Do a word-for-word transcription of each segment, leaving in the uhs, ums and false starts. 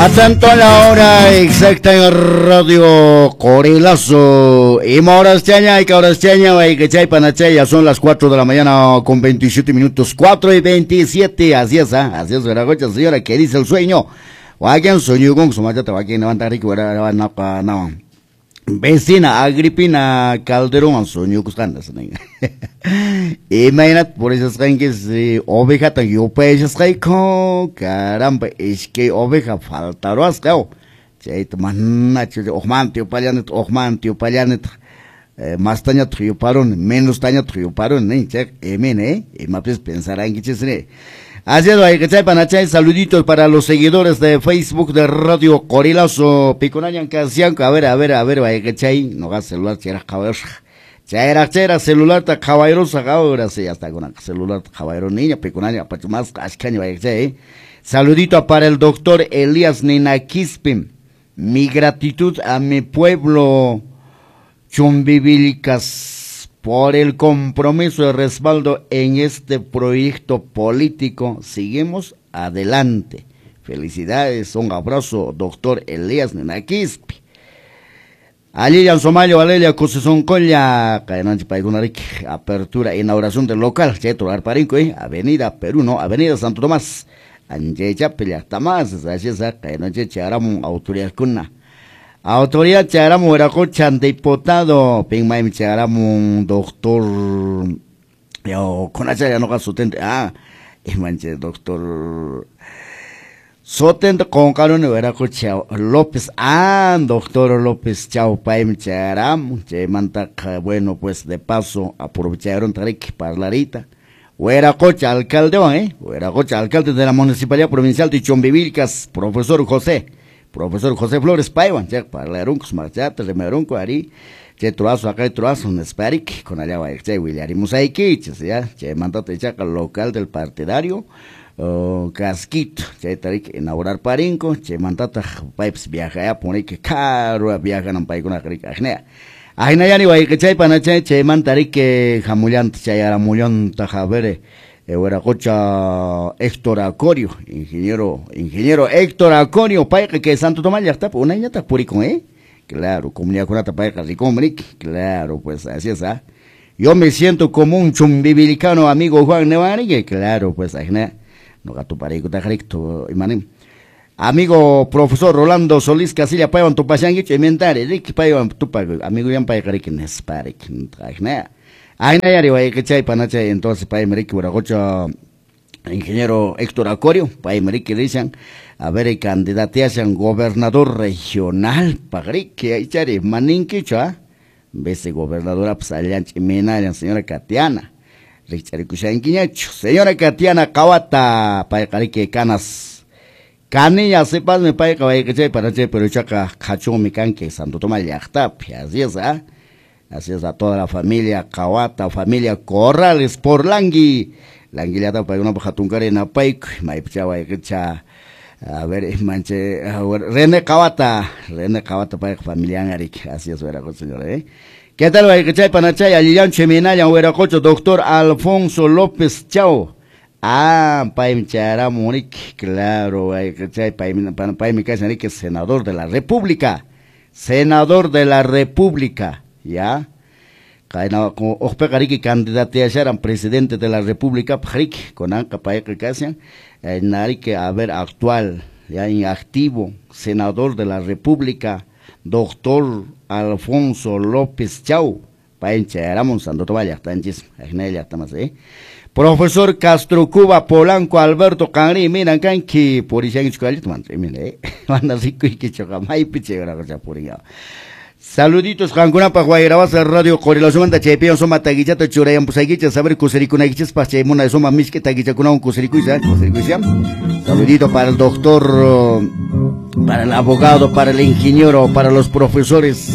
Atento a la hora exacta en Radio Corilazo. Y horas chaña, y que horas chaña, y que chay panachay, ya son las cuatro de la mañana con veintisiete minutos, cuatro y veintisiete, así es, ¿ah? Así es, Veragocha, señora, ¿qué dice el sueño? O alguien soñó con su machata, o alguien levanta rico, era no, no. Vecina Agripina Calderón soñó con candas, ¿no? Imagínate, por eso es que es oveja tan yo pues que caramba, es que oveja faltaron hasta o che tomana che ohmantio palanet ohmantio palanet más taña triuparon menos taña triuparon ne che emene y más pensarán que che así es, hay que chay panachay, saluditos para los seguidores de Facebook de Radio Corilazo, Piconayan Casianco, a ver, a ver, a ver, hay que chay, no gas celular, chera caballeros, chera, chera, celular, ta caballeros, ahora sí, hasta con celular, caballero niña, Piconayan, para más, ascaño, hay que chay, saludito para el doctor Elías Nina Quispim, mi gratitud a mi pueblo, Chumbivilicas, por el compromiso de respaldo en este proyecto político. Seguimos adelante. Felicidades, un abrazo, doctor Elías Nenakispi. Aliyan Somalia, Valeria, Cosesón Colla, Cayananchi Paigunaric, apertura, inauguración del local, Chetro Arparinco, Avenida Perú, no, Avenida Santo Tomás, Anjecha Peliactamás, así es, Cayananchi Charamu, autoridad cuna. Autoridad Charamu Veracochan, diputado, Pingmaim Charamu, doctor, yo, con ella ya no ga sutente, ah, y manche, doctor, sotente con Carone Veracocha, López, ah, doctor López Chao Paim Charamu, che manta, bueno, pues de paso, aprovecharon Tarik para Larita, Veracocha, alcalde, eh, Veracocha, alcalde de la Municipalidad Provincial de Chumbivilcas, profesor José, Profesor José Flores Paiwan, che, para la Runcos Marchata, de Merunco, Ari, che, troazo, acá, troazo, un esparic, con allá va, che, William Musaiki, che, ya, che, mandate chaca local del partidario, uh, Casquito, che, tarik, inaugurar Parinco, che, mandate, pipes, viaja, ya, pone que caro, viaja, no paí con la rica, ajnea. Ajna, ya, ni va, que, che, panache, che, mantarik, que, jamuliante, che, ara, mulión, tajavere, Veracocha Héctor Acorio, ingeniero, ingeniero Héctor Acorio, paika que Santo Tomás ya está, una ya está purico, eh, claro, comunidad curata paika ricombric, claro, pues así es, ¿ah? Yo me siento como un chumbivilicano amigo Juan Nevani, claro, pues ahí no gato parico está recto, imanim. Amigo profesor Rolando Solís Casilla Paiwan tu pasanguich inventare, Rick Paiwan tu amigo yan paika rick nesparik, ahí Ay, no, ya digo, que chay, panache, entonces, pa' Emerick, Veracocha, ingeniero Héctor Acorio, pa' Emerick, dicen, a ver, el candidato a gobernador regional, pa' que hay chari, maninquicha, vese gobernadora, pues, allá, chimena, la señora Katiana, Richard Kushanquiñacho, señora Katiana Kawata, pa' que canas, canilla, sepas, me pa' que chay, panache, pero chaca, cacho, mi canque, Santo Tomás, Yachtap, así es, ¿ah? Así es, a toda la familia Kawata, familia Corrales por Langui. Langui ya está para una pajatuncara en Apaik, Maipichava y Kicha. A ver, manche, René Kawata, René Kawata para familia Angarik. Así es, Veracocha, señora, ¿eh? ¿Qué tal, Veracocha, Panachay, Aliyan Cheminaya, Veracocha, doctor Alfonso López Chao? Ah, Paim Chara Monik, claro, Veracocha, Paim, Paim Casanik, senador de la República. Senador de la República. Ya, caena como Ospegarique candidato a ser presidente de la República, Prik, con Anca Paeca Casian, Narique a ver actual, ya inactivo, senador de la República, doctor Alfonso López Chau, Paencha Ramón Santo Tomás, Tanchis, Agnelia, Tamas, eh. Profesor Castro Cuba Polanco Alberto Canri, miran que por ese año escuelito, man, mire, manda rico y que choca, mai piche, gracias por ella. Saluditos, Cancunapa, Guayrabas, Radio Corilazo, Manda Chepion, Soma Taguichata, Churayan, Pusaguicha, saber Cusericunaguichas, Pachemuna, de Soma Misque, Taguichacuna, un Cusericuisa, Cusericuisa. Saludito para el doctor, para el abogado, para el ingeniero, para los profesores,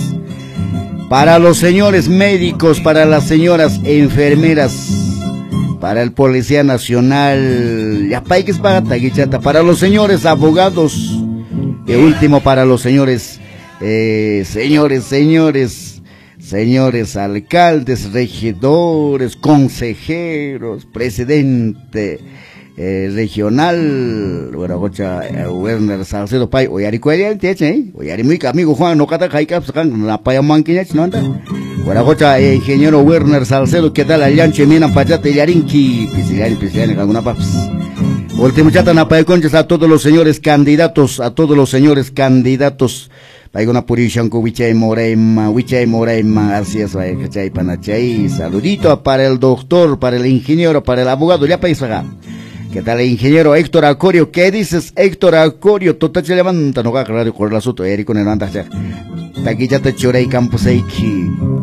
para los señores médicos, para las señoras enfermeras, para el Policía Nacional, ya paikes para Taguichata, para los señores abogados, y último para los señores. Eh, señores, señores, señores alcaldes, regidores, consejeros, presidente, eh, regional, bueno, gocha, eh, Werner Salcedo Pay, oyari cuello, ¿eh? Oyari muy amigo Juan, no cata, jaika, sacan la paya manquilla, ¿no anda? Bueno, gocha, eh, ingeniero Werner Salcedo, ¿qué tal? Alianche, mina, pachate, yarinki, pisillani, pisillani, alguna paps. Último chata, napay conchas a todos los señores candidatos, a todos los señores candidatos. Paigona Purishanko, Wichay Moreima, Wichay Moreima, así es, Chay Panachay. Saludito para el doctor, para el ingeniero, para el abogado, ya paisaga. ¿Qué tal el ingeniero Héctor Acorio? ¿Qué dices, Héctor Acorio? Total se levanta, no va a aclarar con el asunto, Eric con el anda. Taquilla te chorei campos eiki.